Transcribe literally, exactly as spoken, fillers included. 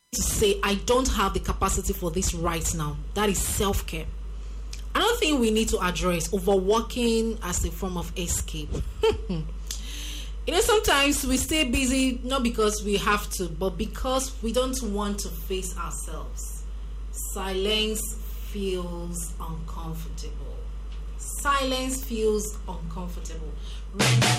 to say, I don't have the capacity for this right now. That is self-care. Another thing we need to address, overworking as a form of escape. You know, sometimes we stay busy not because we have to, but because we don't want to face ourselves. Silence feels uncomfortable. Silence feels uncomfortable.